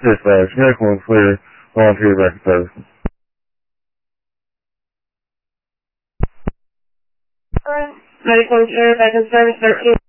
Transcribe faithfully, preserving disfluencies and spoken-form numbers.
Dispatch, medical and clear, volunteer backup services. Medical and clear, backup service thirteen.